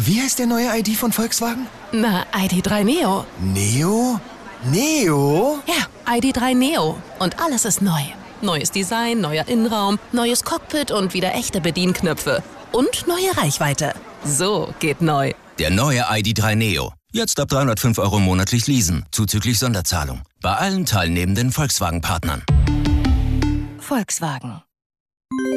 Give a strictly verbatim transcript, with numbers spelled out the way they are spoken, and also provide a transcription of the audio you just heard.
Wie heißt der neue I D von Volkswagen? Na, I D drei Neo. Neo? Neo? Ja, I D drei Neo. Und alles ist neu. Neues Design, neuer Innenraum, neues Cockpit und wieder echte Bedienknöpfe. Und neue Reichweite. So geht neu. Der neue I D drei Neo. Jetzt ab dreihundertfünf Euro monatlich leasen, zuzüglich Sonderzahlung. Bei allen teilnehmenden Volkswagen-Partnern. Volkswagen.